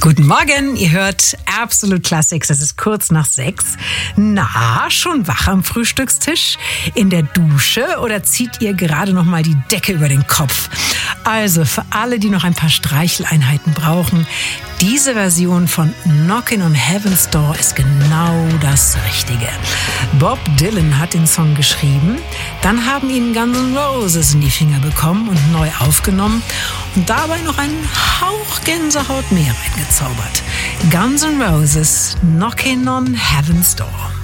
Guten Morgen, ihr hört Absolute Classics, es ist kurz nach 6. Na, schon wach am Frühstückstisch? In der Dusche oder zieht ihr gerade noch mal die Decke über den Kopf? Also für alle, die noch ein paar Streicheleinheiten brauchen, diese Version von Knockin' on Heaven's Door ist genau das Richtige. Bob Dylan hat den Song geschrieben, dann haben ihn Guns N' Roses in die Finger bekommen und neu aufgenommen und dabei noch einen Hauch Gänsehaut mehr reingezaubert. Guns N' Roses, Knockin' on Heaven's Door.